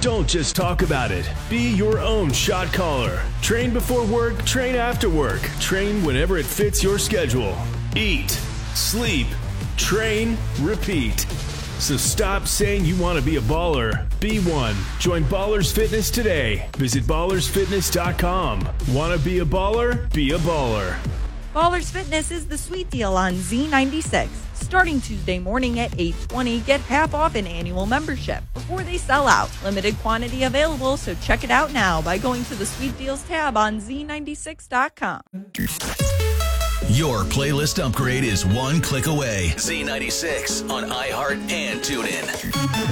Don't just talk about it. Be your own shot caller. Train before work, train after work. Train whenever it fits your schedule. Eat, sleep, train, repeat. So stop saying you want to be a baller. Be one. Join Ballers Fitness today. Visit ballersfitness.com. Want to be a baller? Be a baller. Ballers Fitness is the sweet deal on Z96. Starting Tuesday morning at 8:20, get half off an annual membership before they sell out. Limited quantity available, so check it out now by going to the Sweet Deals tab on Z96.com. Your playlist upgrade is one click away. Z96 on iHeart and TuneIn.